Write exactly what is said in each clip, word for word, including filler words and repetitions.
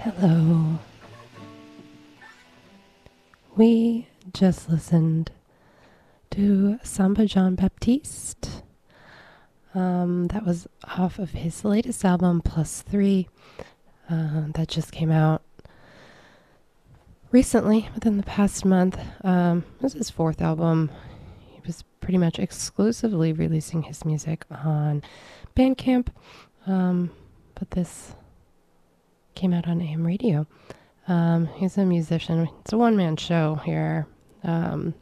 Hello. We just listened to Samba Jean Baptiste. Um, that was off of his latest album, Plus Three, uh, that just came out recently, within the past month. Um, this is his fourth album. He was pretty much exclusively releasing his music on Bandcamp, um, but this came out on A M Radio. Um, he's a musician. It's a one-man show here. Um,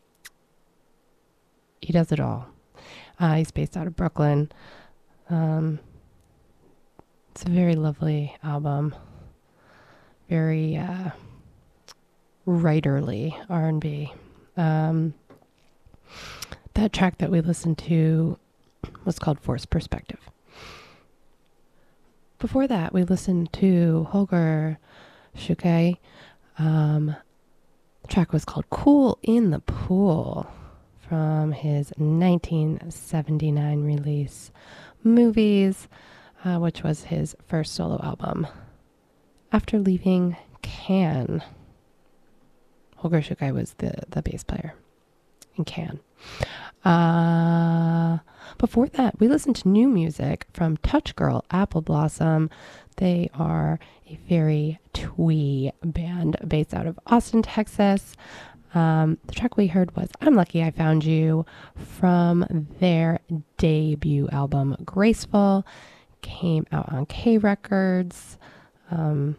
he does it all. Uh, he's based out of Brooklyn. Um, it's a very lovely album. Very uh, writerly R and B. Um, that track that we listened to was called Forced Perspective. Before that, we listened to Holger Shukai. Um, the track was called Cool in the Pool from his nineteen seventy-nine release Movies, uh, which was his first solo album. After leaving Can, Holger Shukai was the, the bass player in Can. Uh, before that, we listened to new music from Touch Girl Apple Blossom. They are a very twee band based out of Austin, Texas. Um, the track we heard was I'm Lucky I Found You from their debut album, Graceful. Came out on K Records. Um,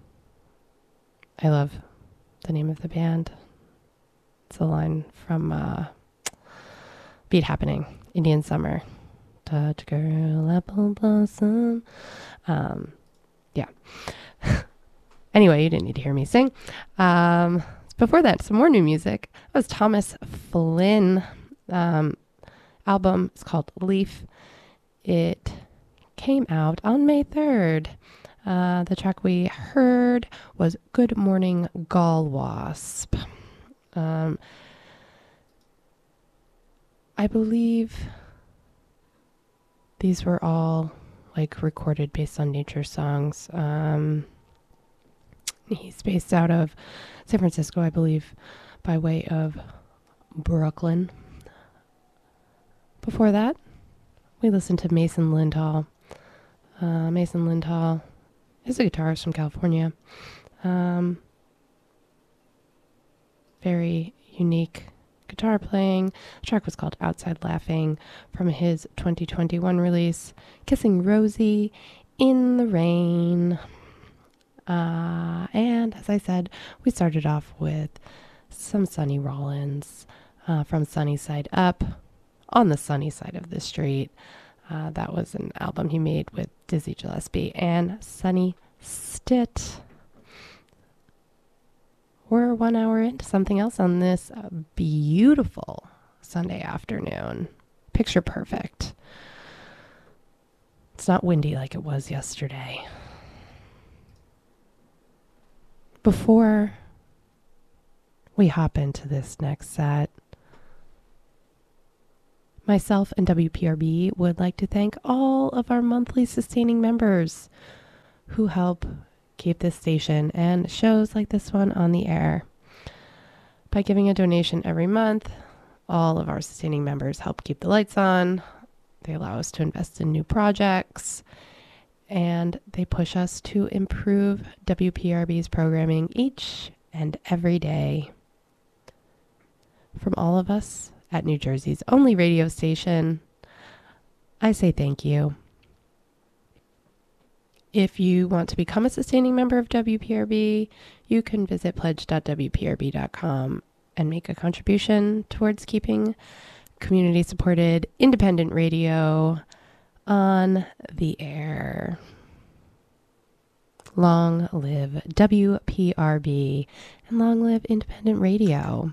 I love the name of the band. It's a line from uh, Beat Happening, Indian Summer. Touch Girl Apple Blossom. Um, yeah. Anyway, you didn't need to hear me sing. Um, before that, some more new music. That was Thomas Flynn. Um, album is called Leaf. It came out on May third. Uh, the track we heard was Good Morning Gall Wasp. Um, I believe these were all like recorded based on nature songs. Um, he's based out of San Francisco, I believe, by way of Brooklyn. Before that, we listened to Mason Lindhall. Uh, Mason Lindhall is a guitarist from California. Um, very unique guitar playing. The track was called Outside Laughing from his twenty twenty-one release, Kissing Rosie in the Rain. Uh, and as I said, we started off with some Sonny Rollins uh, from Sunny Side Up, On the Sunny Side of the Street. Uh, that was an album he made with Dizzy Gillespie and Sonny Stitt. We're one hour into something else on this uh, beautiful Sunday afternoon. Picture perfect. It's not windy like it was yesterday. Before we hop into this next set, myself and W P R B would like to thank all of our monthly sustaining members who help keep this station and shows like this one on the air. By giving a donation every month, all of our sustaining members help keep the lights on. They allow us to invest in new projects, and they push us to improve W P R B's programming each and every day. From all of us at New Jersey's only radio station, I say thank you. If you want to become a sustaining member of W P R B, you can visit pledge dot w p r b dot com and make a contribution towards keeping community-supported independent radio on the air. Long live W P R B and long live independent radio.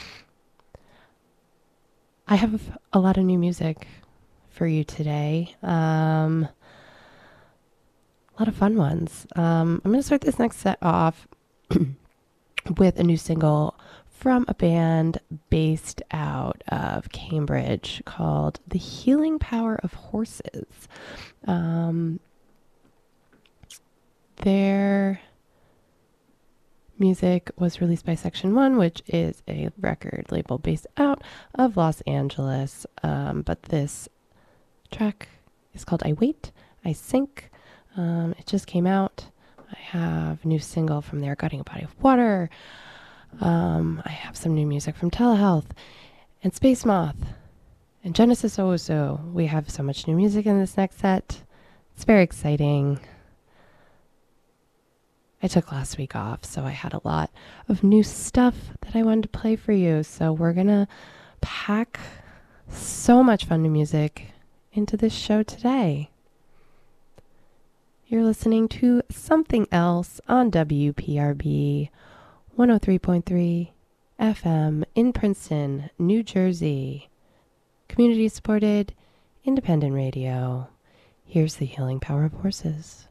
I have a lot of new music for you today. Um, a lot of fun ones. Um, I'm going to start this next set off with a new single from a band based out of Cambridge called The Healing Power of Horses. Um, their music was released by Section One, which is a record label based out of Los Angeles. Um, but this track is called I Wait, I Sink. Um, it just came out. I have a new single from their Gutting a Body of Water. Um, I have some new music from Telehealth and Space Moth and Genesis Ozo. We have so much new music in this next set. It's very exciting. I took last week off, so I had a lot of new stuff that I wanted to play for you. So we're going to pack so much fun new music into this show today. You're listening to Something Else on W P R B one oh three point three F M in Princeton, New Jersey. Community supported, independent radio. Here's the healing power of horses.